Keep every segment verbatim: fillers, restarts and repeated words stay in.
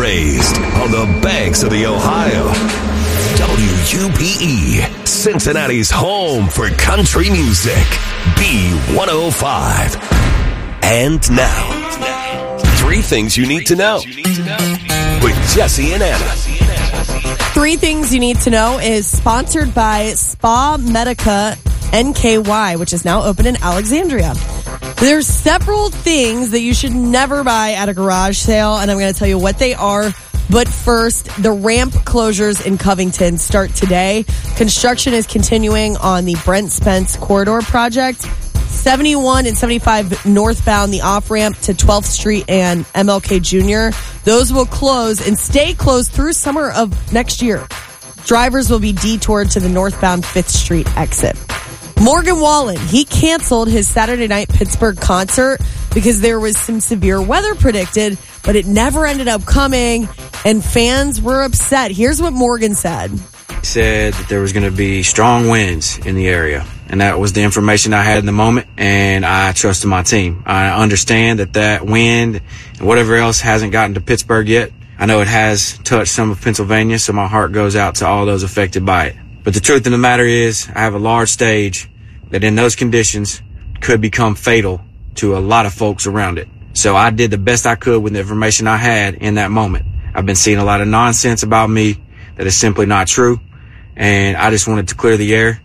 raised on the banks of the Ohio. W U P E, Cincinnati's home for country music. B one oh five. And now, three things you need to know with Jesse and Anna. Three things you need to know is sponsored by Spa Medica N K Y, which is now open in Alexandria. There's several things that you should never buy at a garage sale, and I'm going to tell you what they are. But first, the ramp closures in Covington start today. Construction is continuing on the Brent Spence Corridor project. seventy-one and seventy-five northbound, the off-ramp to twelfth Street and M L K Junior Those will close and stay closed through summer of next year. Drivers will be detoured to the northbound fifth Street exit. Morgan Wallen, he canceled his Saturday night Pittsburgh concert because there was some severe weather predicted, but it never ended up coming, and fans were upset. Here's what Morgan said. He said that there was going to be strong winds in the area, and that was the information I had in the moment, and I trusted my team. I understand that that wind and whatever else hasn't gotten to Pittsburgh yet. I know it has touched some of Pennsylvania, so my heart goes out to all those affected by it. But the truth of the matter is, I have a large stage that in those conditions could become fatal to a lot of folks around it. So I did the best I could with the information I had in that moment. I've been seeing a lot of nonsense about me that is simply not true, and I just wanted to clear the air.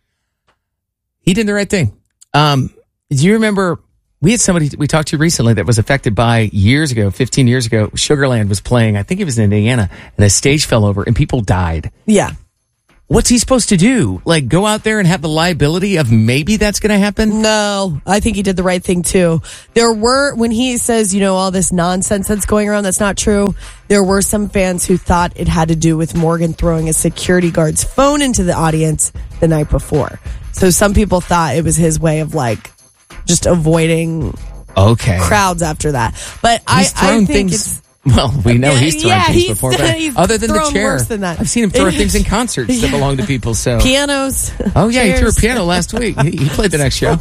He did the right thing. Um, do you remember, we had somebody we talked to recently that was affected by years ago, fifteen years ago, Sugarland was playing, I think it was in Indiana, and a stage fell over and people died. Yeah. What's he supposed to do? Like, go out there and have the liability of maybe that's going to happen? No, I think he did the right thing too. There were, when he says, you know, all this nonsense that's going around, that's not true. There were some fans who thought it had to do with Morgan throwing a security guard's phone into the audience the night before. So some people thought it was his way of like just avoiding okay crowds after that. But he's I, I think things- it's... Well, we know he's thrown yeah, things he's, before, but other than the chair, worse than that. I've seen him throw things in concerts yeah. that belong to people. So pianos. Oh yeah, chairs. He threw a piano last week. He, he played the next show.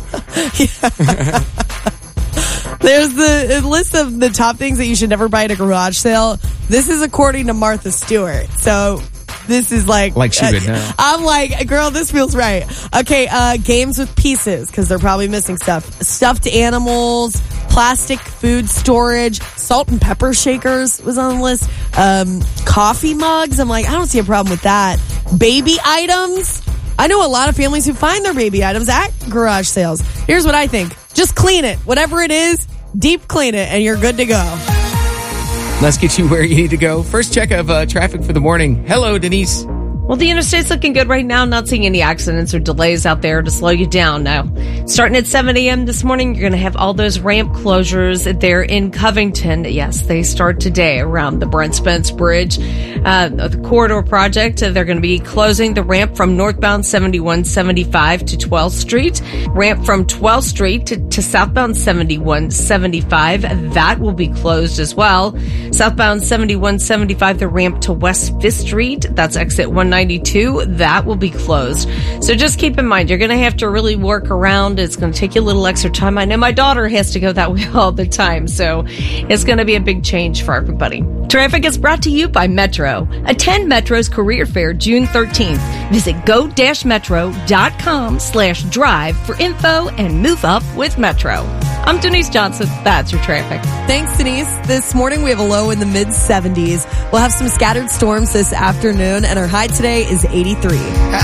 There's the list of the top things that you should never buy at a garage sale. This is according to Martha Stewart. So this is like, like she would know. I'm like, girl, this feels right. Okay, uh, games with pieces because they're probably missing stuff. Stuffed animals, plastic food storage, salt and pepper shakers was on the list. Um, coffee mugs. I'm like, I don't see a problem with that. Baby items. I know a lot of families who find their baby items at garage sales. Here's what I think. Just clean it. Whatever it is, deep clean it, and you're good to go. Let's get you where you need to go. First check of uh, traffic for the morning. Hello, Denise. Well, the interstate's looking good right now. Not seeing any accidents or delays out there to slow you down now. Starting at seven a.m. this morning, you're going to have all those ramp closures there in Covington. Yes, they start today around the Brent Spence Bridge. Uh, the corridor project, uh, they're going to be closing the ramp from northbound seventy-one seventy-five to twelfth Street. Ramp from twelfth Street to, to southbound seventy-one seventy-five. That will be closed as well. Southbound seventy-one seventy-five, the ramp to West fifth Street. That's exit one ninety-two. That will be closed. So just keep in mind, you're going to have to really work around. It's going to take you a little extra time. I know my daughter has to go that way all the time. So it's going to be a big change for everybody. Traffic is brought to you by Metro. Attend Metro's Career Fair June thirteenth. Visit go-metro.com slash drive for info and move up with Metro. I'm Denise Johnson. That's your traffic. Thanks, Denise. This morning we have a low in the mid seventies. We'll have some scattered storms this afternoon, and our high today is eighty-three.